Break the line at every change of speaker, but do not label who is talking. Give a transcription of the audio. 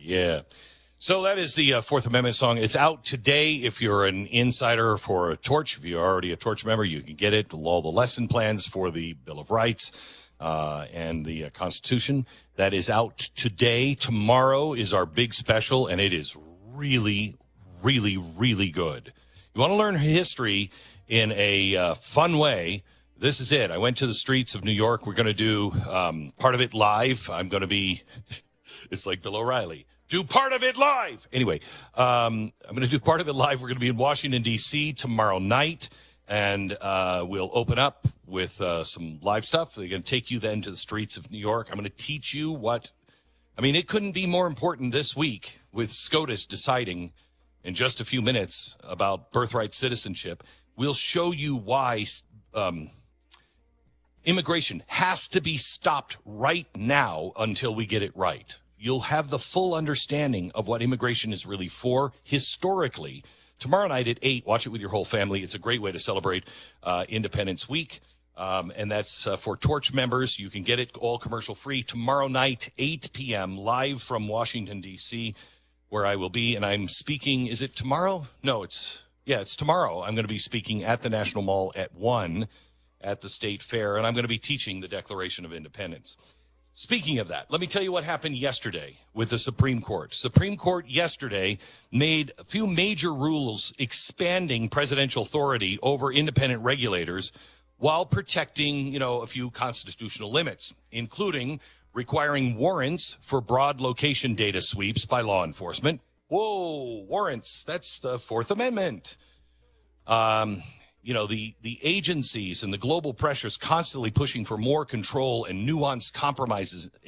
Yeah. So that is the Fourth Amendment song. It's out today. If you're an insider for a Torch, if you're already a Torch member, you can get it. All the lesson plans for the Bill of Rights and the Constitution. That is out today. Tomorrow is our big special, and it is really, really, really good. You want to learn history in a fun way? This is it. I went to the streets of New York. We're going to do part of it live. I'm going to be, it's like Bill O'Reilly. Do part of it live. Anyway, I'm going to do part of it live. We're going to be in Washington, D.C. tomorrow night, and we'll open up with some live stuff. They're going to take you then to the streets of New York. I'm going to teach you it couldn't be more important this week with SCOTUS deciding in just a few minutes about birthright citizenship. We'll show you why immigration has to be stopped right now until we get it right. You'll have the full understanding of what immigration is really for historically. Tomorrow night at 8, watch it with your whole family. It's a great way to celebrate Independence Week, and that's for Torch members. You can get it all commercial-free tomorrow night, 8 p.m., live from Washington, D.C., where I will be, and I'm speaking. Is it tomorrow? No, it's tomorrow. I'm going to be speaking at the National Mall at 1 at the State Fair, and I'm going to be teaching the Declaration of Independence. Speaking of that, let me tell you what happened yesterday with the Supreme Court. Supreme Court yesterday made a few major rules expanding presidential authority over independent regulators while protecting, a few constitutional limits, including requiring warrants for broad location data sweeps by law enforcement. Whoa, warrants. That's the Fourth Amendment. The agencies and the global pressures constantly pushing for more control and nuanced compromises